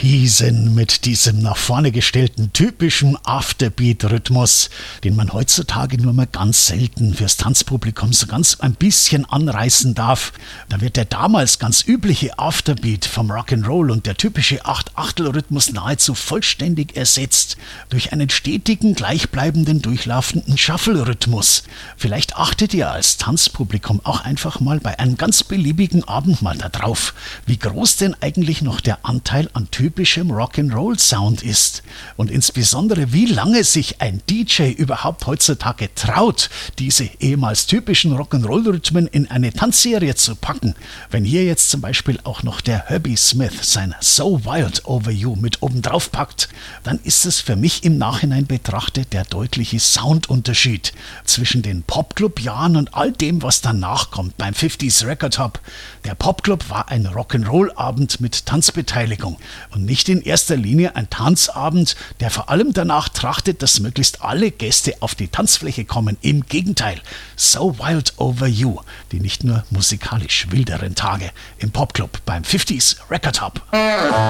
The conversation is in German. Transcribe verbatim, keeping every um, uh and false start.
Teasen mit diesem nach vorne gestellten typischen Afterbeat-Rhythmus, den man heutzutage nur mal ganz selten fürs Tanzpublikum so ganz ein bisschen anreißen darf. Da wird der damals ganz übliche Afterbeat vom Rock'n'Roll und der typische Acht-Achtel-Rhythmus nahezu vollständig ersetzt durch einen stetigen, gleichbleibenden, durchlaufenden Shuffle-Rhythmus. Vielleicht achtet ihr als Tanzpublikum auch einfach mal bei einem ganz beliebigen Abend mal darauf, wie groß denn eigentlich noch der Anteil an typischem Rock'n'Roll-Sound ist und insbesondere wie lange sich ein D J überhaupt heutzutage traut, diese ehemals typischen Rock'n'Roll-Rhythmen in eine Tanzserie zu packen. Wenn hier jetzt zum Beispiel auch noch der Herbie Smith sein So Wild Over You mit oben drauf packt, dann ist es für mich im Nachhinein betrachtet der deutliche Soundunterschied zwischen den Popclub-Jahren und all dem, was danach kommt beim fünfziger Record Hub. Der Popclub war ein Rock'n'Roll-Abend mit Tanzbeteiligung und nicht in erster Linie ein Tanzabend, der vor allem danach trachtet, dass möglichst alle Gäste auf die Tanzfläche kommen. Im Gegenteil, So Wild Over You, die nicht nur musikalisch wilderen Tage im Popclub beim fünfziger Record Hub.